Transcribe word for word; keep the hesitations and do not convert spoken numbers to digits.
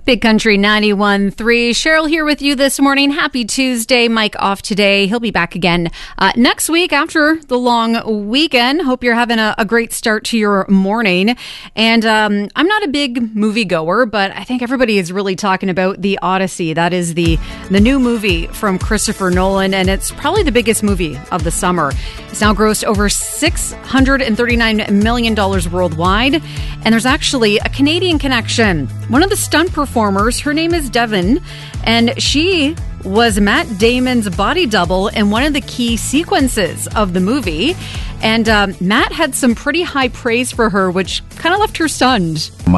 Big Country ninety-one point three. Cheryl here with you this morning. Happy Tuesday. Mike off today. He'll be back again uh, next week after the long weekend. Hope you're having a, a great start to your morning. And um, I'm not a big movie goer, but I think everybody is really talking about The Odyssey. That is the, the new movie from Christopher Nolan, and it's probably the biggest movie of the summer. It's now grossed over six hundred thirty-nine million dollars worldwide. And there's actually a Canadian connection. One of the stunt performers, her name is Devon, and she was Matt Damon's body double in one of the key sequences of the movie. And um, Matt had some pretty high praise for her, which kind of left her stunned.